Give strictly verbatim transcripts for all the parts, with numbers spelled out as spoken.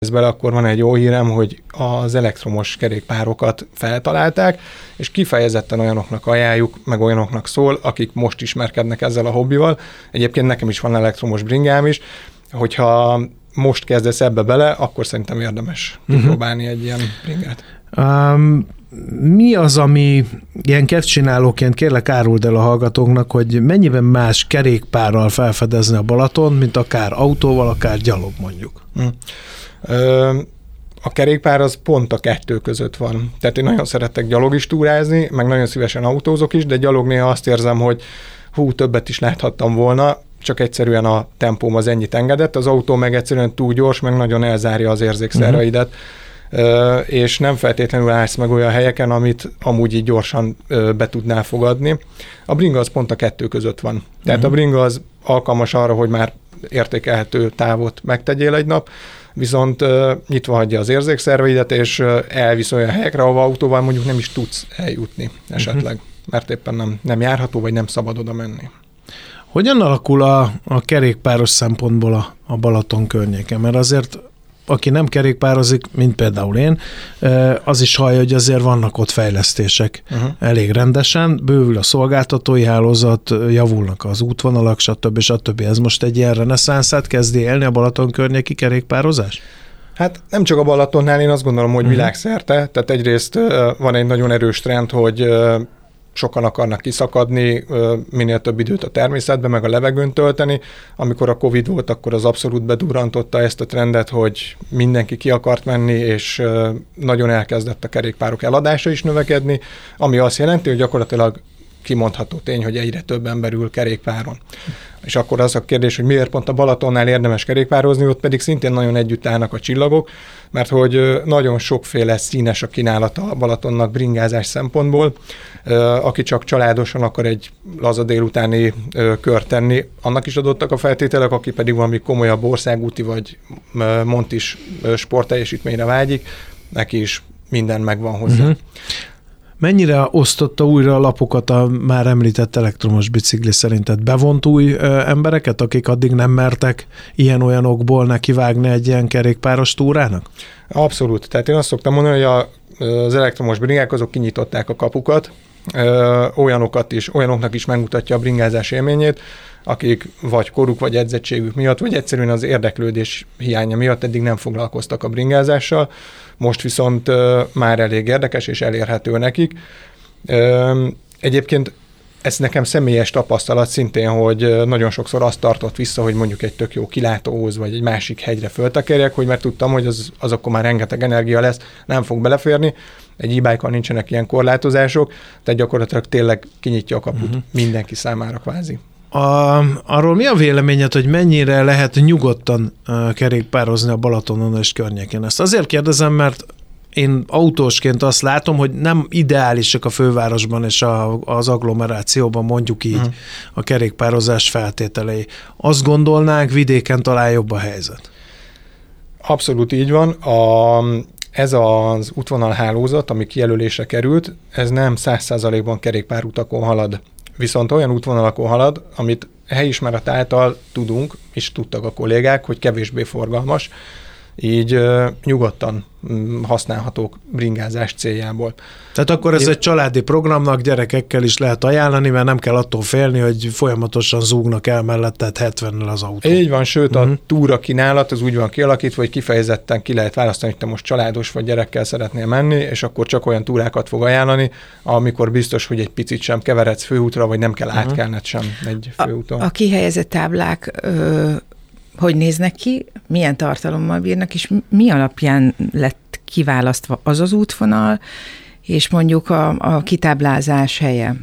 bele, akkor van egy jó hírem, hogy az elektromos kerékpárokat feltalálták, és kifejezetten olyanoknak ajánljuk, meg olyanoknak szól, akik most ismerkednek ezzel a hobbival. Egyébként nekem is van elektromos bringám is, hogyha most kezdesz ebbe bele, akkor szerintem érdemes uh-huh. próbálni egy ilyen bringát. Um, mi az, ami ilyen kedvcsinálóként kérlek áruld el a hallgatóknak, hogy mennyiben más kerékpárral felfedezni a Balaton, mint akár autóval, akár gyalog mondjuk? Uh. Ö, a kerékpár az pont a kettő között van. Tehát én nagyon szeretek gyalog is túrázni, meg nagyon szívesen autózok is, de gyalog néha azt érzem, hogy hú, többet is láthattam volna, csak egyszerűen a tempóm az ennyit engedett, az autó meg egyszerűen túl gyors, meg nagyon elzárja az érzékszerveidet, uh-huh. és nem feltétlenül állsz meg olyan helyeken, amit amúgy így gyorsan be tudnál fogadni. A bringa az pont a kettő között van. Tehát uh-huh. a bringa az alkalmas arra, hogy már értékelhető távot megtegyél egy nap, viszont uh, nyitva hagyja az érzékszerveidet, és uh, elvisz olyan helyekre, ahol autóval mondjuk nem is tudsz eljutni esetleg, uh-huh. mert éppen nem, nem járható, vagy nem szabad oda menni. Hogyan alakul a, a kerékpáros szempontból a, a Balaton környéken? Mert azért, aki nem kerékpározik, mint például én, az is hallja, hogy azért vannak ott fejlesztések uh-huh. elég rendesen, bővül a szolgáltatói hálózat, javulnak az útvonalak, stb. stb. Ez most egy ilyen reneszánszát kezdi élni a Balaton környéki kerékpározás? Hát nem csak a Balatonnál, én azt gondolom, hogy uh-huh. világszerte. Tehát egyrészt van egy nagyon erős trend, hogy sokan akarnak kiszakadni, minél több időt a természetben, meg a levegőn tölteni. Amikor a Covid volt, akkor az abszolút bedurrantotta ezt a trendet, hogy mindenki ki akart menni, és nagyon elkezdett a kerékpárok eladása is növekedni, ami azt jelenti, hogy gyakorlatilag kimondható tény, hogy egyre több ember ül kerékpáron. És akkor az a kérdés, hogy miért pont a Balatonnál érdemes kerékpározni, ott pedig szintén nagyon együtt állnak a csillagok, mert hogy nagyon sokféle színes a kínálata a Balatonnak bringázás szempontból. Aki csak családosan akar egy laza délutáni kört tenni, annak is adottak a feltételek, aki pedig valami komolyabb országúti vagy montis sportteljesítményre vágyik, neki is minden megvan hozzá. Uh-huh. Mennyire osztotta újra a lapokat a már említett elektromos bicikli szerinted? Bevont új ö, embereket, akik addig nem mertek ilyen-olyan okból nekivágni egy ilyen kerékpáros túrának? Abszolút. Tehát én azt szoktam mondani, hogy a, az elektromos bringák azok kinyitották a kapukat, ö, olyanokat is, olyanoknak is megmutatja a bringázás élményét, akik vagy koruk, vagy edzettségük miatt, vagy egyszerűen az érdeklődés hiánya miatt eddig nem foglalkoztak a bringázással. Most viszont uh, már elég érdekes és elérhető nekik. Uh, egyébként ez nekem személyes tapasztalat szintén, hogy nagyon sokszor azt tartott vissza, hogy mondjuk egy tök jó kilátóhoz, vagy egy másik hegyre föltekerjek, hogy mert tudtam, hogy az, az akkor már rengeteg energia lesz, nem fog beleférni. Egy e-bike-kal nincsenek ilyen korlátozások, tehát gyakorlatilag tényleg kinyitja a kaput uh-huh. mindenki számára kvázi. A, arról mi a véleményed, hogy mennyire lehet nyugodtan uh, kerékpározni a Balatonon és környékén? Ezt azért kérdezem, mert én autósként azt látom, hogy nem ideálisak a fővárosban és a, az agglomerációban mondjuk így uh-huh. a kerékpározás feltételei. Azt gondolnánk, vidéken talán jobb a helyzet. Abszolút így van. A, ez az útvonalhálózat, ami kijelölésre került, ez nem száz százalékban kerékpárutakon halad. Viszont olyan útvonalakon halad, amit helyismeret által tudunk, és tudtak a kollégák, hogy kevésbé forgalmas, így uh, nyugodtan um, használhatók bringázás céljából. Tehát akkor ez Én... egy családi programnak gyerekekkel is lehet ajánlani, mert nem kell attól félni, hogy folyamatosan zúgnak el melletted hetvennel az autó. Így van, sőt uh-huh. a túra kínálat az úgy van kialakítva, hogy kifejezetten ki lehet választani, hogy te most családos vagy gyerekkel szeretnél menni, és akkor csak olyan túrákat fog ajánlani, amikor biztos, hogy egy picit sem keveredsz főútra, vagy nem kell uh-huh. átkelned sem egy főúton. A, a kihelyezett táblák ö, hogy néznek ki, milyen tartalommal bírnak, és mi alapján lett kiválasztva az az útvonal, és mondjuk a, a kitáblázás helye.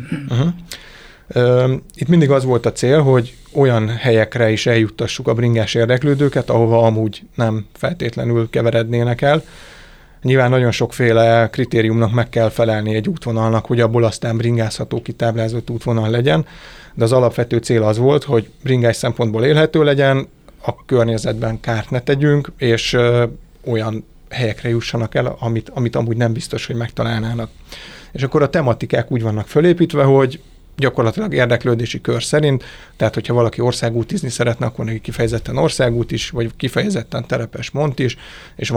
Uh-huh. Itt mindig az volt a cél, hogy olyan helyekre is eljuttassuk a bringás érdeklődőket, ahova amúgy nem feltétlenül keverednének el. Nyilván nagyon sokféle kritériumnak meg kell felelni egy útvonalnak, hogy abból aztán bringázható, kitáblázott útvonal legyen, de az alapvető cél az volt, hogy bringás szempontból élhető legyen, a környezetben kárt ne tegyünk, és ö, olyan helyekre jussanak el, amit, amit amúgy nem biztos, hogy megtalálnának. És akkor a tematikák úgy vannak fölépítve, hogy gyakorlatilag érdeklődési kör szerint, tehát hogyha valaki országútizni szeretne, akkor neki kifejezetten országút is, vagy kifejezetten terepes mont is, és